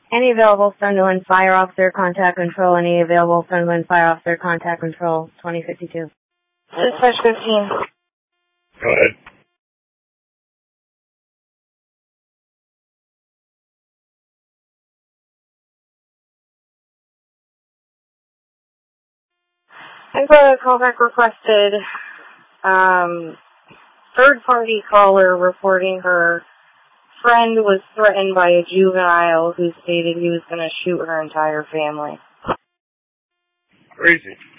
Any available Sunderland Fire Officer, contact control. Any available Sunderland Fire Officer, contact control, 2052. Dispatch 15. Go ahead. I've got a callback requested. Third-party caller reporting her friend was threatened by a juvenile who stated he was going to shoot her entire family. Crazy.